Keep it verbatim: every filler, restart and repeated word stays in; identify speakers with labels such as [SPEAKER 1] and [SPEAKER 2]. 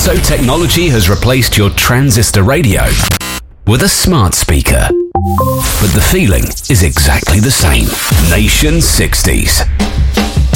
[SPEAKER 1] So technology has replaced your transistor radio with a smart speaker. But the feeling is exactly the same. Nation sixties.